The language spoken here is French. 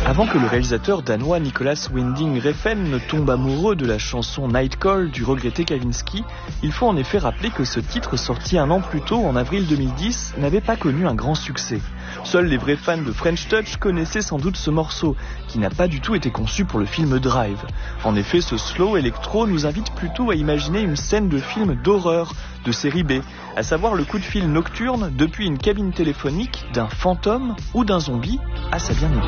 Avant que le réalisateur danois Nicolas Winding Refn ne tombe amoureux de la chanson Night Call du regretté Kavinsky, il faut en effet rappeler que ce titre, sorti un an plus tôt, en avril 2010, n'avait pas connu un grand succès. Seuls les vrais fans de French Touch connaissaient sans doute ce morceau, qui n'a pas du tout été conçu pour le film Drive. En effet, ce slow électro nous invite plutôt à imaginer une scène de film d'horreur, de série B, à savoir le coup de fil nocturne depuis une cabine téléphonique d'un fantôme ou d'un zombie à sa bien-aimée.